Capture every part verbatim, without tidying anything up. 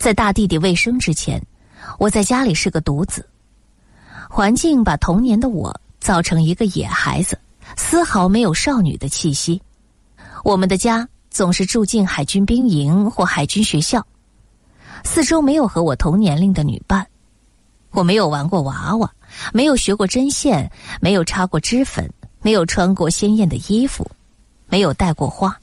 在大弟弟未生之前，我在家里是个独子，环境把童年的我造成一个野孩子，丝毫没有少女的气息。我们的家总是住进海军兵营或海军学校，四周没有和我同年龄的女伴。我没有玩过娃娃，没有学过针线，没有擦过脂粉，没有穿过鲜艳的衣服，没有戴过花。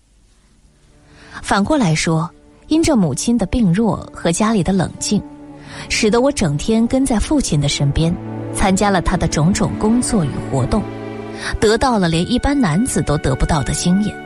反过来说，因着母亲的病弱和家里的冷静，使得我整天跟在父亲的身边，参加了他的种种工作与活动，得到了连一般男子都得不到的经验。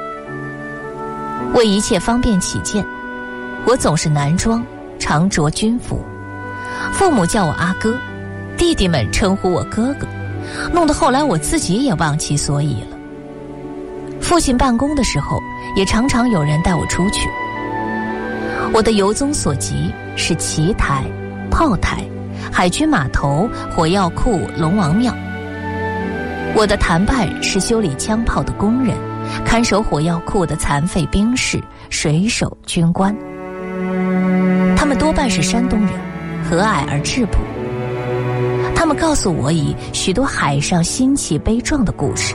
为一切方便起见，我总是男装，常着军服。父母叫我阿哥，弟弟们称呼我哥哥，弄得后来我自己也忘其所以了。父亲办公的时候，也常常有人带我出去。我的游踪所及是旗台、炮台、海军码头、火药库、龙王庙。我的谈伴是修理枪炮的工人，看守火药库的残废兵士、水手、军官。他们多半是山东人，和蔼而质朴。他们告诉我以许多海上新奇悲壮的故事，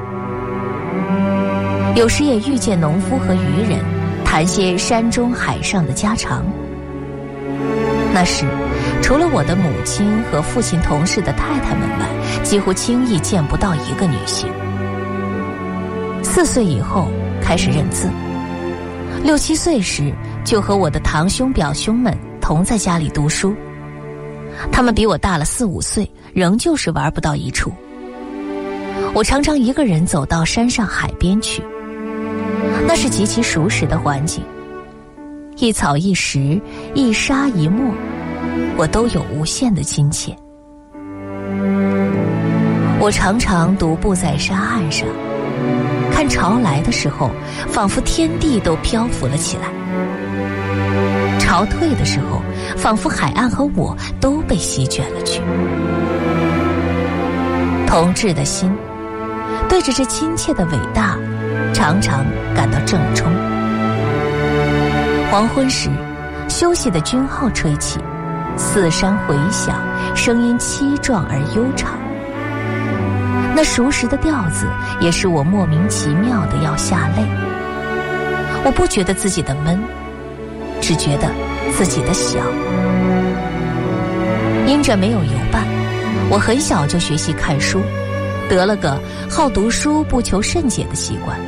有时也遇见农夫和渔人，谈些山中海上的家常。那时除了我的母亲和父亲同事的太太们外，几乎轻易见不到一个女性。四岁以后开始认字，六七岁时就和我的堂兄表兄们同在家里读书。他们比我大了四五岁，仍旧是玩不到一处。我常常一个人走到山上海边去，那是极其熟识的环境，一草一石，一沙一墨，我都有无限的亲切。我常常独步在沙岸上，看潮来的时候，仿佛天地都漂浮了起来；潮退的时候，仿佛海岸和我都被席卷了去。同志的心对着这亲切的伟大，常常感到正冲。黄昏时，休息的军号吹起，四山回响，声音凄壮而悠长。那熟识的调子也使我莫名其妙的要下泪。我不觉得自己的闷，只觉得自己的小。因着没有游伴，我很小就学习看书，得了个好读书不求甚解的习惯。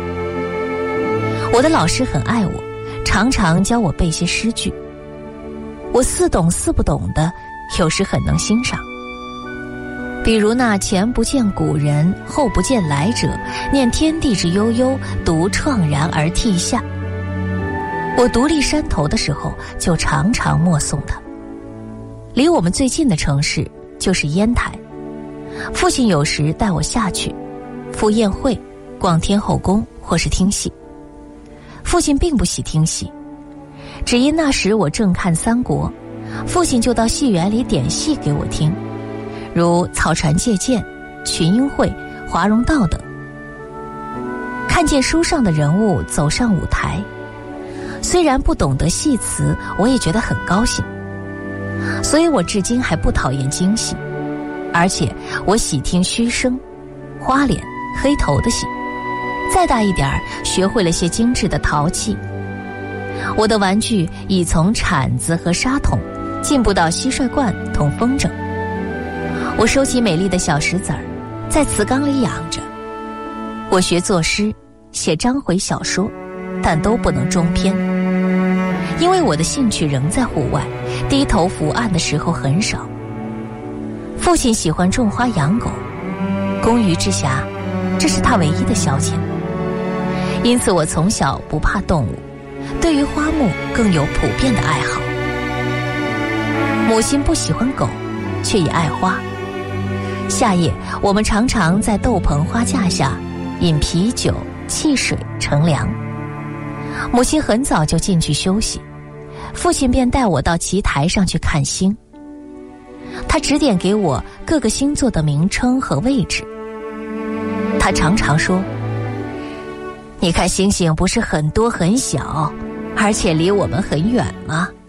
我的老师很爱我，常常教我背些诗句，我似懂似不懂的，有时很能欣赏。比如那前不见古人，后不见来者，念天地之悠悠，独怆然而涕下。我独立山头的时候，就常常默诵它。离我们最近的城市就是烟台，父亲有时带我下去赴宴会、逛天后宫或是听戏。父亲并不喜听戏，只因那时我正看三国，父亲就到戏园里点戏给我听，如草船借箭、群英会、华容道等。看见书上的人物走上舞台，虽然不懂得戏词，我也觉得很高兴。所以我至今还不讨厌京戏，而且我喜听虚声、花脸、黑头的戏。再大一点儿，学会了些精致的陶器。我的玩具已从铲子和沙桶进步到蟋蟀罐同风筝。我收集美丽的小石子儿，在瓷缸里养着。我学作诗，写章回小说，但都不能中篇，因为我的兴趣仍在户外，低头伏案的时候很少。父亲喜欢种花养狗，工余之暇，这是他唯一的消遣。因此我从小不怕动物，对于花木更有普遍的爱好。母亲不喜欢狗，却也爱花。夏夜我们常常在豆棚花架下饮啤酒、汽水乘凉。母亲很早就进去休息，父亲便带我到旗台上去看星。他指点给我各个星座的名称和位置。他常常说，你看星星不是很多很小，而且离我们很远吗？